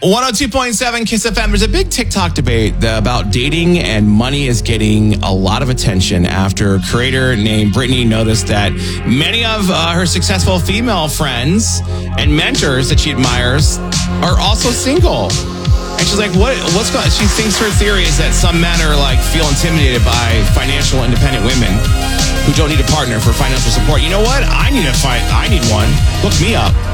102.7 Kiss FM. There's a big TikTok debate about dating and money is getting a lot of attention after a creator named Brittany noticed that many of her successful female friends and mentors that she admires are also single. And she's like, what's going on? She thinks her theory is that some men are like feel intimidated by financial independent women who don't need a partner for financial support. You know what? I need one. Hook me up.